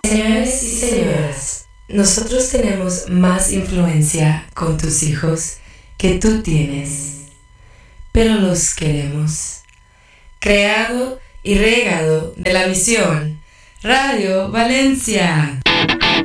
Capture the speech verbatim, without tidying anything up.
Señores y señoras, nosotros tenemos más influencia con tus hijos que tú tienes, pero los queremos. Creado y regado de la misión Radio Valencia.